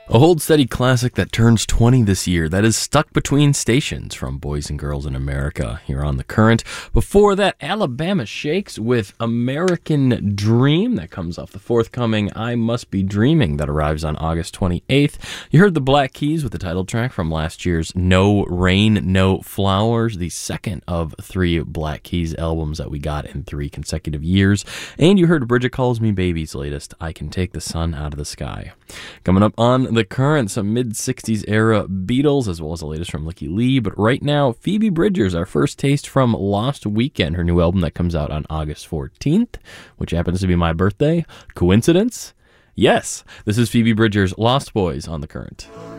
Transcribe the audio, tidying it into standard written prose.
A hold steady classic that turns 20 this year, that is Stuck Between Stations from Boys and Girls in America here on The Current. Before that, Alabama Shakes with American Dream. That comes off the forthcoming I Must Be Dreaming that arrives on August 28th. You heard the Black Keys with the title track from last year's No Rain, No Flowers, the second of 3 Black Keys albums that we got in 3 consecutive years. And you heard Bridget Calls Me Baby's latest, I Can Take the Sun Out of the Sky. Coming up on The Current, some mid-60s era Beatles, as well as the latest from Licky Lee. But right now, Phoebe Bridgers, our first taste from Lost Weekend, her new album that comes out on August 14th, which happens to be my birthday. Coincidence? Yes, this is Phoebe Bridgers' Lost Boys on The Current.